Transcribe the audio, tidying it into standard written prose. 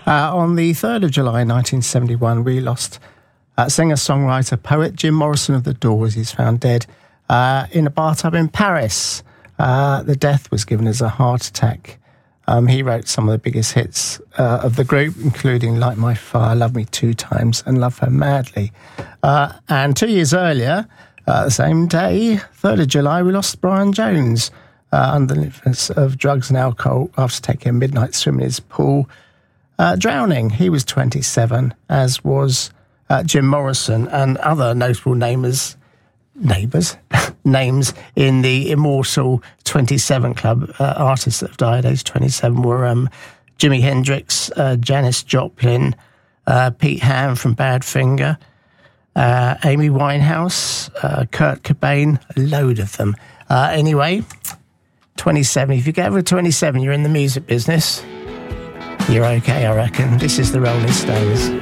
On the 3rd of July 1971, we lost singer-songwriter, poet Jim Morrison of The Doors. He's found dead in a bathtub in Paris. The death was given as a heart attack. He wrote some of the biggest hits of the group, including Light My Fire, Love Me Two Times, and Love Her Madly. And 2 years earlier, the same day, 3rd of July, we lost Brian Jones under the influence of drugs and alcohol after taking a midnight swim in his pool, drowning. He was 27, as was Jim Morrison, and other notable names in the immortal 27 Club. Artists that have died age 27 were Jimi Hendrix, Janis Joplin, Pete Ham from Badfinger, Amy Winehouse, Kurt Cobain, a load of them. Anyway, 27. If you get over 27, you're in the music business. You're okay, I reckon. This is the Rolling Stones.